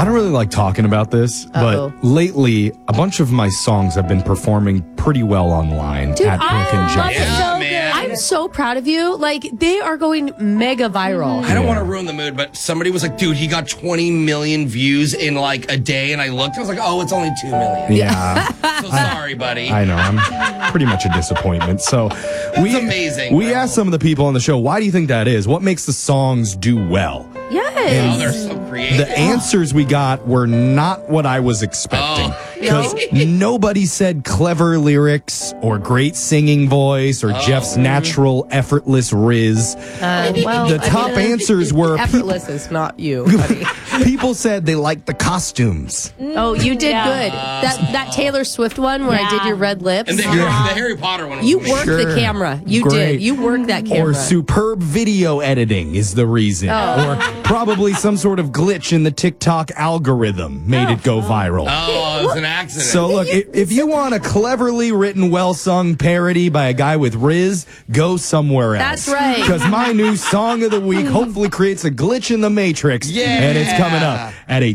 I don't really like talking about this, but lately, a bunch of my songs have been performing pretty well online Dude, at Brooke and I love Jeffrey. it. Yeah, man. I'm so proud of you. Like, they are going mega viral. I don't want to ruin the mood, but somebody was like, dude, he got 20 million views in like a day. And I looked, I was like, oh, it's only 2 million. Yeah, So sorry, buddy. I know. I'm pretty much a disappointment. So That's amazing, We bro. asked some of the people on the show, why do you think that is? What makes the songs do well? Oh, Yes. they're so creative. The answers we got were not what I was expecting. Oh. Because nobody said clever lyrics or great singing voice or Jeff's natural, effortless riz. The top answers were Effortless is not you, buddy. people said they liked the costumes. Oh, you did good. That Taylor Swift one where I did your red lips. And the Harry Potter one was You amazing. worked the camera. You Great. did. You worked that camera. Or superb video editing is the reason. Or probably some sort of glitch in the TikTok algorithm made it go viral. Oh, it was an accident. So look, if you want a cleverly written, well-sung parody by a guy with Riz, go somewhere else. That's right. Because my new song of the week hopefully creates a glitch in the Matrix. Yeah. And it's coming up at 8.